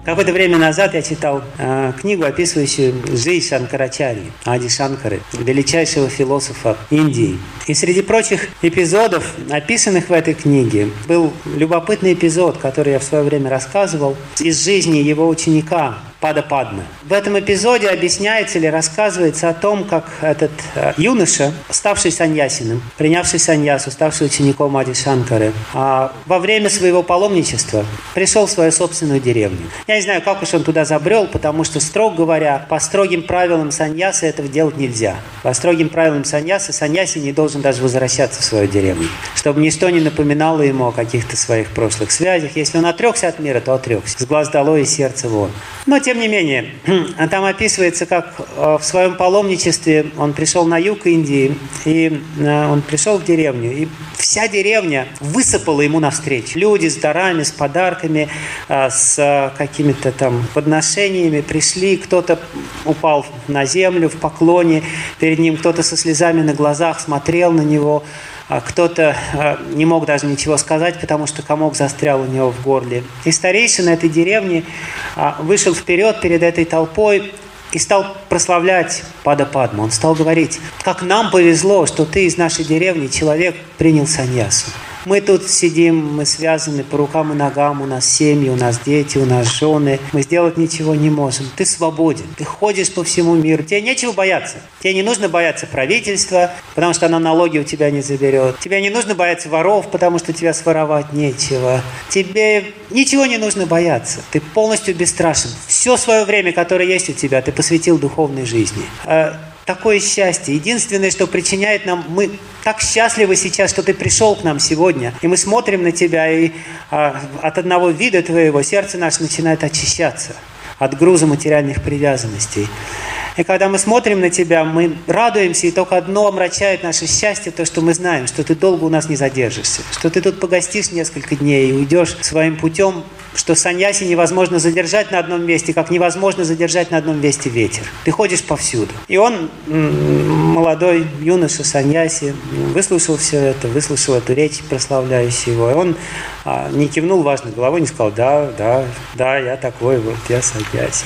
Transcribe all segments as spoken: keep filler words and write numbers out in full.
Какое-то время назад я читал э, книгу, описывающую жизнь Шанкарачарьи, Ади Шанкары, величайшего философа Индии. И среди прочих эпизодов, описанных в этой книге, был любопытный эпизод, который я в свое время рассказывал, из жизни его ученика Падападмы. В этом эпизоде объясняется или рассказывается о том, как этот э, юноша, ставший саньясином, принявший саньясу, ставший учеником Ади Шанкары, э, во время своего паломничества пришел в свою собственную деревню. Я не знаю, как уж он туда забрел, потому что, строго говоря, по строгим правилам саньясы этого делать нельзя. По строгим правилам саньясы саньяси не должен даже возвращаться в свою деревню, чтобы ничто не напоминало ему о каких-то своих прошлых связях. Если он отрекся от мира, то отрекся. С глаз долой и сердца вон. Но тем не менее, там описывается, как в своем паломничестве он пришел на юг Индии, и он пришел в деревню, и вся деревня высыпала ему навстречу. Люди с дарами, с подарками, с какими-то там подношениями пришли, кто-то упал на землю в поклоне перед ним, кто-то со слезами на глазах смотрел на него, кто-то не мог даже ничего сказать, потому что комок застрял у него в горле. И старейшина этой деревни вышел вперед перед этой толпой и стал прославлять Падападму. Он стал говорить: как нам повезло, что ты из нашей деревни, человек, принял саньясу. Мы тут сидим, мы связаны по рукам и ногам, у нас семьи, у нас дети, у нас жены. Мы сделать ничего не можем. Ты свободен, ты ходишь по всему миру. Тебе нечего бояться. Тебе не нужно бояться правительства, потому что оно налоги у тебя не заберет. Тебе не нужно бояться воров, потому что тебя своровать нечего. Тебе ничего не нужно бояться. Ты полностью бесстрашен. Все свое время, которое есть у тебя, ты посвятил духовной жизни. Такое счастье. Единственное, что причиняет нам... Мы так счастливы сейчас, что ты пришел к нам сегодня. И мы смотрим на тебя, и а, от одного вида твоего сердце наше начинает очищаться от груза материальных привязанностей. И когда мы смотрим на тебя, мы радуемся, и только одно омрачает наше счастье, то, что мы знаем, что ты долго у нас не задержишься, что ты тут погостишь несколько дней и уйдешь своим путем, что саньяси невозможно задержать на одном месте, как невозможно задержать на одном месте ветер. Ты ходишь повсюду. И он, молодой юноша саньяси, выслушал все это, выслушал эту речь, прославляющую его. И он а, не кивнул важно головой, не сказал: да, да, да, я такой вот, я саньяси.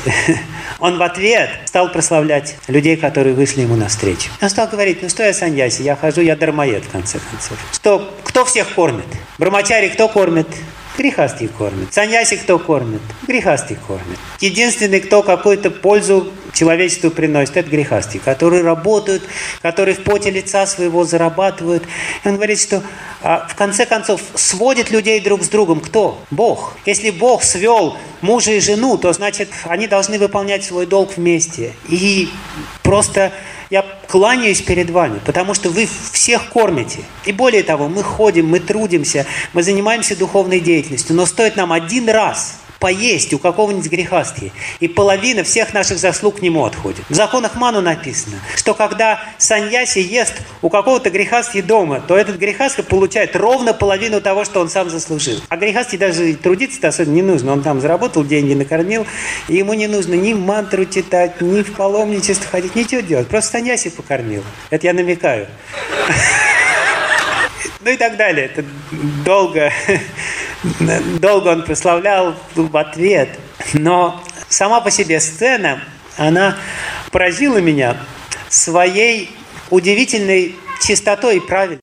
Он в ответ стал прославлять людей, которые вышли ему навстречу. Он стал говорить: ну что я саньяси, я хожу, я дармоед, в конце концов. Что, кто всех кормит? Брамачари кто кормит? Грехасти кормит. Саньяси кто кормит? Грехасти кормит. Единственный, кто какую-то пользу человечеству приносит, это грехасти, которые работают, которые в поте лица своего зарабатывают. И он говорит, что а, в конце концов сводит людей друг с другом кто? Бог. Если Бог свел мужа и жену, то значит они должны выполнять свой долг вместе. И просто я кланяюсь перед вами, потому что вы всех кормите. И более того, мы ходим, мы трудимся, мы занимаемся духовной деятельностью, но стоит нам один раз поесть у какого-нибудь грехасти, и половина всех наших заслуг к нему отходит. В законах Ману написано, что когда саньяси ест у какого-то грехасти дома, то этот грехаст получает ровно половину того, что он сам заслужил. А грехасти даже трудиться-то особенно не нужно. Он там заработал деньги, накормил, и ему не нужно ни мантру читать, ни в паломничество ходить, ничего делать. Просто саньяси покормил. Это я намекаю. Ну и так далее. Это долго... Долго он прославлял в ответ. Но сама по себе сцена, она поразила меня своей удивительной чистотой и правильностью.